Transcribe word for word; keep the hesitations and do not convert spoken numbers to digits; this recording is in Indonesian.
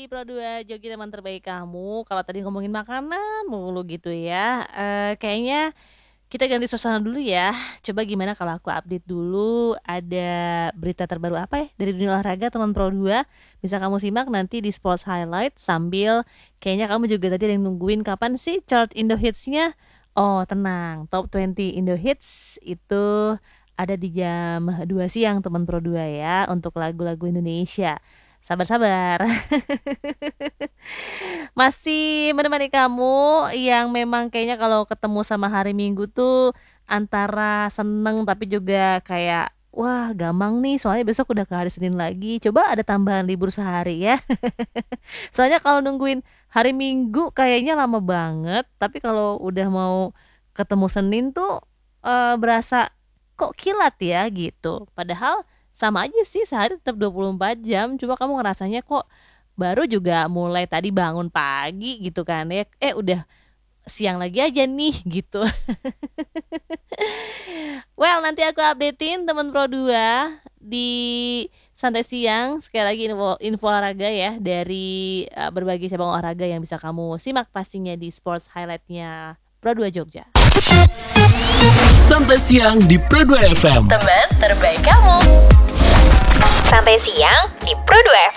Pro dua Jogi teman terbaik kamu. Kalau tadi ngomongin makanan mulu gitu ya. Eh, kayaknya kita ganti suasana dulu ya. Coba gimana kalau aku update dulu ada berita terbaru apa ya dari dunia olahraga teman Pro dua. Bisa kamu simak nanti di Sports Highlight sambil kayaknya kamu juga tadi ada yang nungguin kapan sih chart Indo Hits-nya. Oh, tenang. Top dua puluh Indo Hits itu ada di jam dua siang teman Pro dua ya untuk lagu-lagu Indonesia. Sabar-sabar. Masih menemani kamu yang memang kayaknya kalau ketemu sama hari Minggu tuh antara seneng tapi juga kayak wah gampang nih soalnya besok udah ke hari Senin lagi. Coba ada tambahan libur sehari ya. Soalnya kalau nungguin hari Minggu kayaknya lama banget, tapi kalau udah mau ketemu Senin tuh eh, berasa kok kilat ya gitu. Padahal sama aja sih sehari tetap dua puluh empat jam, cuma kamu ngerasanya kok baru juga mulai tadi bangun pagi gitu kan ya. Eh udah siang lagi aja nih gitu. Well, nanti aku updatein teman Pro dua di Santai Siang. Sekali lagi info, info olahraga ya dari uh, berbagai cabang olahraga yang bisa kamu simak pastinya di Sports Highlight-nya Pro dua Jogja. Santai Siang di Pro dua F M. Teman terbaik kamu. Santai Siang di Pro dua F M.